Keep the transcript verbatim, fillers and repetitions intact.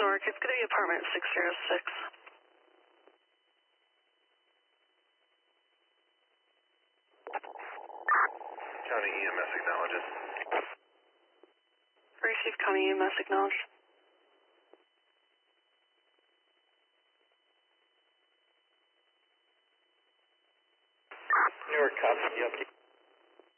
Newark. It's going to be apartment six zero six. County E M S acknowledges. Receive County E M S acknowledged. Newark, copy. You update.